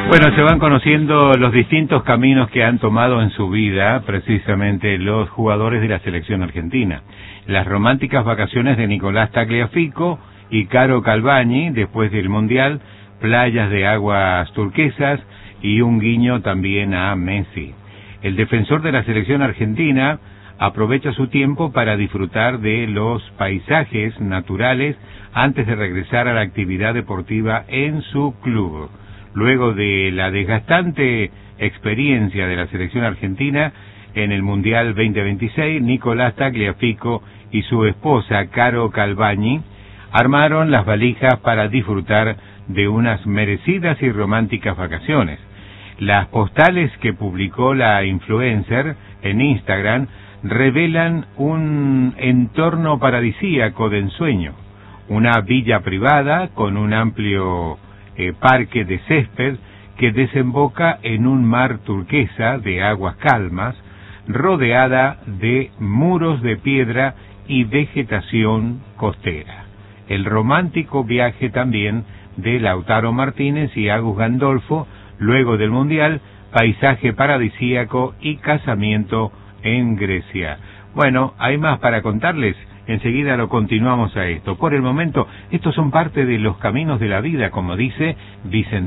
Bueno, se van conociendo los distintos caminos que han tomado en su vida precisamente los jugadores de la selección argentina. Las románticas vacaciones de Nicolás Tagliafico y Caro Calvani después del Mundial, playas de aguas turquesas y un guiño también a Messi. El defensor de la selección argentina aprovecha su tiempo para disfrutar de los paisajes naturales antes de regresar a la actividad deportiva en su club. Luego de la desgastante experiencia de la selección argentina en el Mundial 2026, Nicolás Tagliafico y su esposa Caro Calvani armaron las valijas para disfrutar de unas merecidas y románticas vacaciones. Las postales que publicó la influencer en Instagram revelan un entorno paradisíaco de ensueño, una villa privada con un amplio parque de césped que desemboca en un mar turquesa de aguas calmas, rodeada de muros de piedra y vegetación costera. El romántico viaje también de Lautaro Martínez y Agus Gandolfo luego del Mundial, paisaje paradisíaco y casamiento en Grecia. Bueno, hay más para contarles. Enseguida lo continuamos a esto. Por el momento, estos son parte de los caminos de la vida, como dice Vicente.